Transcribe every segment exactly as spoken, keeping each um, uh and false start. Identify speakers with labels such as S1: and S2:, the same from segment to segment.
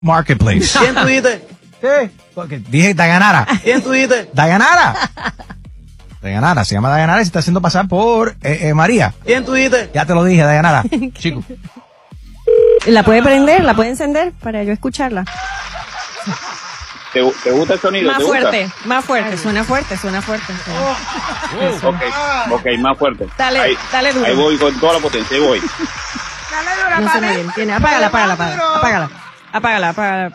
S1: Marketplace.
S2: ¿Quién tú dijiste?
S1: ¿Qué? Porque dije Dayanara.
S2: ¿Quién tú dijiste?
S1: Dayanara. Dayanara, se llama Dayanara y se está haciendo pasar por eh, eh, María.
S2: ¿Quién tú dijiste?
S1: Ya te lo dije, Dayanara. Chico.
S3: ¿La puede prender? ¿La puede encender para yo escucharla?
S4: ¿Te, te gusta el sonido?
S3: Más
S4: ¿Te
S3: fuerte,
S4: gusta?
S3: más fuerte, suena fuerte, suena fuerte.
S4: Oh, ok, ok, más fuerte.
S3: Dale,
S4: ahí,
S3: dale duro.
S4: Ahí voy con toda la potencia, ahí voy.
S3: No suena bien, tiene, apágala, apágala, apágala, apágala, apágala, apágala.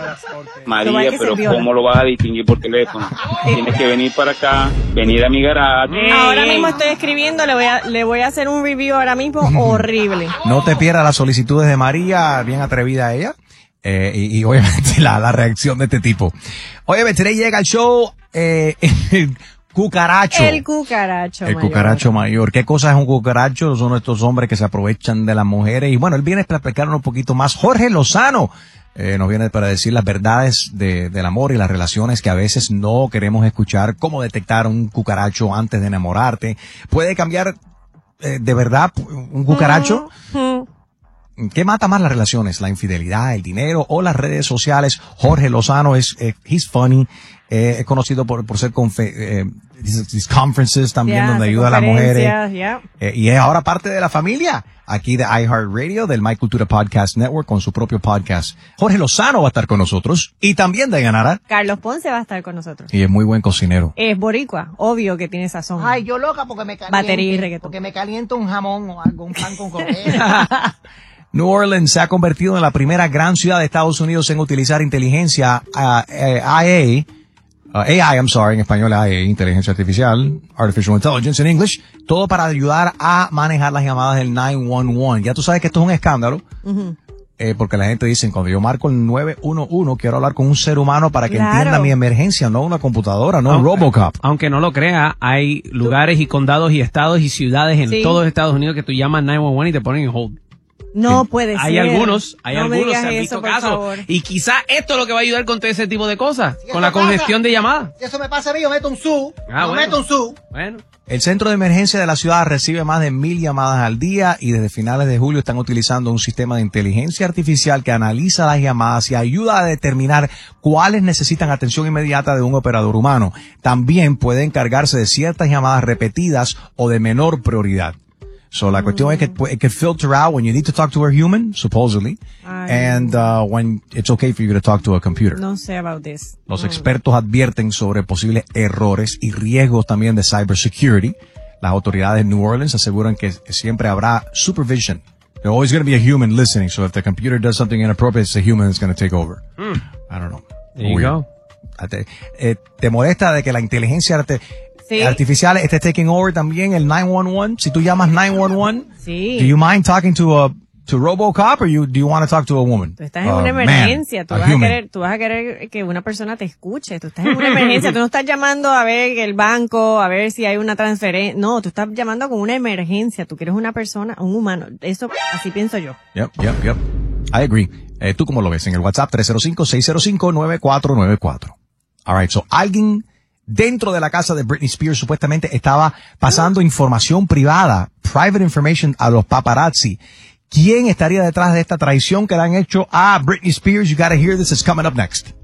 S4: María, pero ¿cómo lo vas a distinguir por teléfono? Tienes que venir para acá, venir a mi garaje.
S3: Ahora mismo estoy escribiendo, le voy a, le voy a hacer un review ahora mismo horrible.
S1: No te pierdas las solicitudes de María, bien atrevida ella. Eh, y, y obviamente la, la reacción de este tipo. Oye, Today llega al show eh, el cucaracho.
S3: El cucaracho
S1: El
S3: mayor.
S1: cucaracho mayor. ¿Qué cosa es un cucaracho? Son estos hombres que se aprovechan de las mujeres. Y bueno, él viene para explicarnos un poquito más. Jorge Lozano eh, nos viene para decir las verdades de, del amor y las relaciones que a veces no queremos escuchar. Cómo detectar un cucaracho antes de enamorarte. ¿Puede cambiar eh, de verdad un cucaracho?
S3: Mm-hmm.
S1: ¿Qué mata más las relaciones? ¿La infidelidad, el dinero o las redes sociales? Jorge Lozano es, eh, he's funny, eh, es conocido por, por ser confe eh, these conferences también
S3: Yeah,
S1: donde
S3: de
S1: ayuda a las mujeres.
S3: Yeah.
S1: Eh, y es ahora parte de la familia aquí de iHeartRadio, del My Cultura Podcast Network con su propio podcast. Jorge Lozano va a estar con nosotros y también Dayanara.
S3: Carlos Ponce va a estar con nosotros.
S1: Y es muy buen cocinero.
S3: Es boricua, obvio que tiene sazón.
S5: Ay, yo loca porque me caliento.
S3: Batería y reggaetón.
S5: Porque me caliento un jamón o algo, un pan con coqueta.
S1: New Orleans se ha convertido en la primera gran ciudad de Estados Unidos en utilizar inteligencia uh, A I, uh, A I, I'm sorry, en español A I, inteligencia artificial, artificial intelligence en English, todo para ayudar a manejar las llamadas del nueve uno uno. Ya tú sabes que esto es un escándalo, uh-huh. eh, porque la gente dice, cuando yo marco el nueve uno uno, quiero hablar con un ser humano para que
S3: Claro.
S1: entienda mi emergencia, no una computadora, no un
S6: Aunque-
S1: Robocop.
S6: Aunque no lo crea, hay lugares y condados y estados y ciudades en
S3: Sí.
S6: todos Estados Unidos que tú llamas nueve uno uno y te ponen en hold.
S3: No puede
S6: Hay
S3: ser.
S6: algunos, hay
S3: no me
S6: algunos
S3: digas
S6: se han
S3: eso,
S6: visto
S3: por
S6: casos.
S3: favor.
S6: Y quizá esto es lo que va a ayudar con todo ese tipo de cosas,
S5: Si
S6: con
S5: eso
S6: la
S5: pasa-
S6: congestión de llamadas.
S5: Si eso me pasa a mí, yo meto un su.
S6: Ah,
S5: yo
S6: bueno.
S5: meto un su.
S6: Bueno.
S1: El centro de emergencia de la ciudad recibe más de mil llamadas al día y desde finales de julio están utilizando un sistema de inteligencia artificial que analiza las llamadas y ayuda a determinar cuáles necesitan atención inmediata de un operador humano. También puede encargarse de ciertas llamadas repetidas o de menor prioridad. So la cuestión es que it can filter out when you need to talk to a human, supposedly,
S3: Ay.
S1: and uh, when it's okay for you to talk to a computer.
S3: No sé about this.
S1: Los
S3: No.
S1: expertos advierten sobre posibles errores y riesgos también de cybersecurity. Las autoridades de New Orleans aseguran que siempre habrá supervision. There's always going to be a human listening, so if the computer does something inappropriate, it's the human that's going to take over.
S6: Mm.
S1: I don't know.
S6: There you
S1: Weird.
S6: go.
S1: Te, eh, ¿Te molesta de que la inteligencia arte-
S3: Sí.
S1: artificial esté taking over también el nueve uno uno? Si tú llamas nueve uno uno,
S3: Sí.
S1: do you mind talking to a to RoboCop or you do you want to talk to a woman?
S3: Tú estás en
S1: A
S3: una
S1: man,
S3: emergencia, tú
S1: a
S3: vas a
S1: human.
S3: querer, tú vas a querer que una persona te escuche, tú estás en una emergencia, tú no estás llamando a ver el banco, a ver si hay una transferencia, no, tú estás llamando con una emergencia, tú quieres una persona, un humano, eso, así pienso yo.
S1: Yep, yep, yep. I agree. Eh, ¿Tú cómo lo ves? En el WhatsApp tres cero cinco, seis cero cinco, nueve cuatro nueve cuatro. All right, so alguien dentro de la casa de Britney Spears supuestamente estaba pasando información privada, private information, a los paparazzi. ¿Quién estaría detrás de esta traición que le han hecho a Britney Spears? You gotta hear this. It's coming up next.